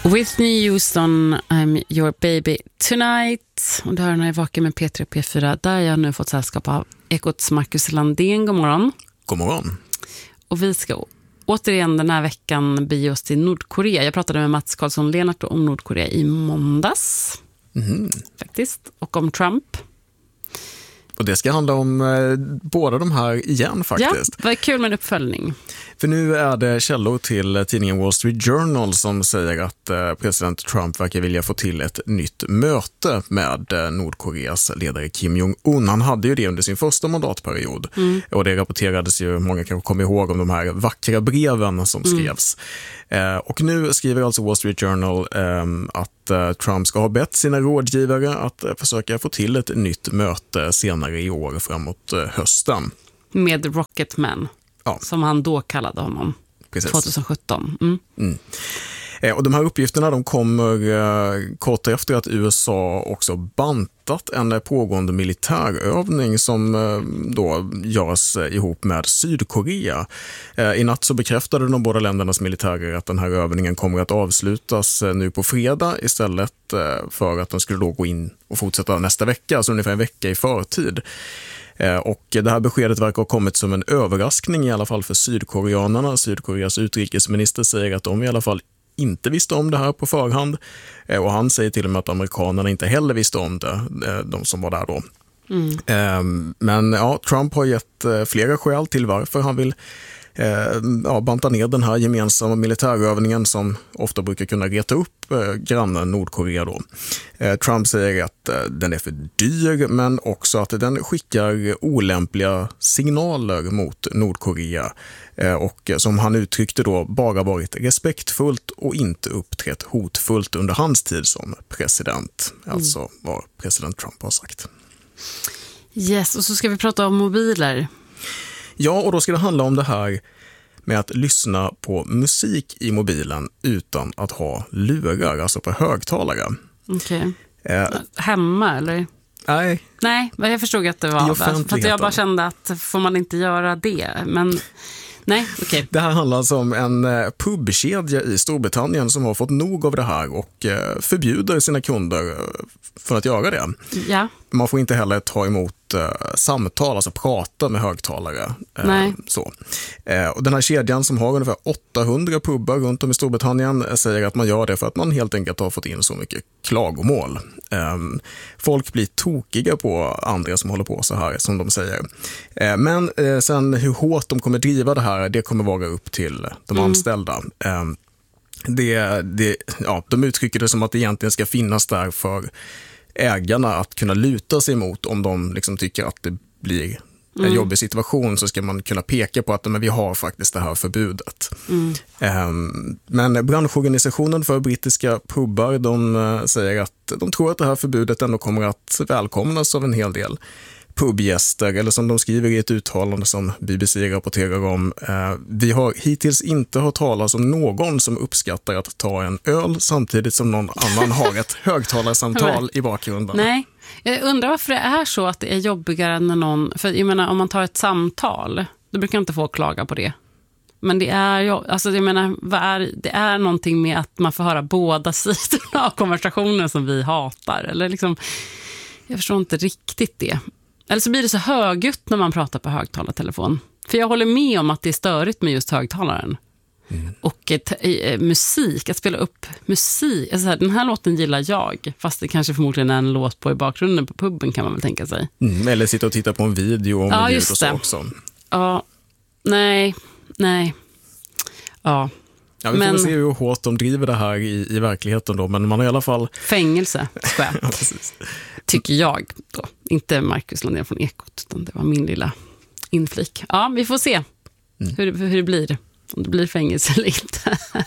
Whitney Houston, I'm your baby tonight. Och det här när jag vakar med P3 och P4. Där jag nu fått sällskap av Ekots Marcus Landén. God morgon. God morgon. Och vi ska återigen den här veckan bege oss till Nordkorea. Jag pratade med Mats Karlsson-Lennart om Nordkorea i måndags. Faktiskt. Och om Trump. Och det ska handla om båda de här igen faktiskt. Ja, det var kul med en uppföljning. För nu är det källor till tidningen Wall Street Journal som säger att president Trump verkar vilja få till ett nytt möte med Nordkoreas ledare Kim Jong-un. Han hade ju det under sin första mandatperiod. Och det rapporterades ju, många kanske kommer ihåg, om de här vackra breven som skrevs. Och nu skriver alltså Wall Street Journal att Trump ska ha bett sina rådgivare att försöka få till ett nytt möte senare i år framåt hösten. Med Rocketman, ja, som han då kallade honom. Precis. 2017. Och de här uppgifterna de kommer kort efter att USA också bantat en pågående militärövning som då görs ihop med Sydkorea. I natt så bekräftade de båda ländernas militärer att den här övningen kommer att avslutas nu på fredag istället för att den skulle då gå in och fortsätta nästa vecka, alltså ungefär en vecka i förtid. Och det här beskedet verkar ha kommit som en överraskning i alla fall för sydkoreanerna. Sydkoreas utrikesminister säger att de i alla fall inte visste om det här på förhand. Och han säger till och med att amerikanerna inte heller visste om det, de som var där då. Men ja, Trump har gett flera skäl till varför han vill banta ner den här gemensamma militärövningen som ofta brukar kunna reta upp grannen Nordkorea då. Trump säger att den är för dyr, men också att den skickar olämpliga signaler mot Nordkorea och som han uttryckte då bara varit respektfullt och inte uppträtt hotfullt under hans tid som president. Alltså vad president Trump har sagt. Yes, och så ska vi prata om mobiler. Ja, och då ska det handla om det här med att lyssna på musik i mobilen utan att ha lurar, alltså på högtalare. Okej. Hemma, eller? Nej, jag förstod att det var. För att jag bara kände att får man inte göra det, men... Nej, okej. Det här handlar alltså om en pubkedja i Storbritannien som har fått nog av det här och förbjuder sina kunder för att göra det. Ja. Man får inte heller ta emot samtal, alltså prata med högtalare. Nej. Så. Och den här kedjan som har ungefär 800 pubbar runt om i Storbritannien säger att man gör det för att man helt enkelt har fått in så mycket klagomål. Folk blir tokiga på andra som håller på så här, som de säger. Men sen hur hårt de kommer driva det här, det kommer vara upp till de anställda. De uttrycker det som att det egentligen ska finnas där för ägarna att kunna luta sig emot om de liksom tycker att det blir en jobbig situation, så ska man kunna peka på att men vi har faktiskt det här förbudet. Men branschorganisationen för brittiska pubbar, de säger att de tror att det här förbudet ändå kommer att välkomnas av en hel del pubgäster, eller som de skriver i ett uttalande som BBC rapporterar om. Vi har hittills inte hört talas om någon som uppskattar att ta en öl samtidigt som någon annan har ett högtalarsamtal i bakgrunden. Nej, jag undrar varför det är så att det är jobbigare när någon... För jag menar, om man tar ett samtal, då brukar inte få klaga på det. Men det är ju, alltså jag menar, det är någonting med att man får höra båda sidorna av konversationen som vi hatar. Eller liksom, jag förstår inte riktigt det. Eller så blir det så högljutt när man pratar på högtalartelefon. För jag håller med om att det är störigt med just högtalaren. Och musik, att spela upp musik. Alltså den här låten gillar jag. Fast det kanske förmodligen är en låt på i bakgrunden på puben, kan man väl tänka sig. Eller sitta och titta på en video om ljud och så också. Ja, nej. Ja. Ja, vi får se hur hårt de driver det här i verkligheten då, men man har i alla fall... Fängelse, ja, precis. Tycker jag då. Inte Marcus Landén från Ekot, utan det var min lilla inflik. Ja, vi får se hur det blir. Om det blir fängelse eller inte.